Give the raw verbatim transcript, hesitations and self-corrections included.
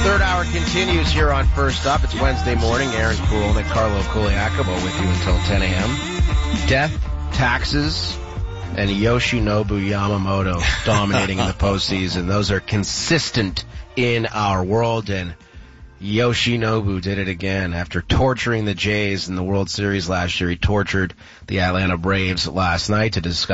Third hour continues here on First Up. It's Wednesday morning. Aaron Poole and Carlo Kuliakovo with you until ten a.m. Death, taxes, and Yoshinobu Yamamoto dominating in the postseason. Those are consistent in our world, and Yoshinobu did it again. After torturing the Jays in the World Series last year, he tortured the Atlanta Braves last night to discuss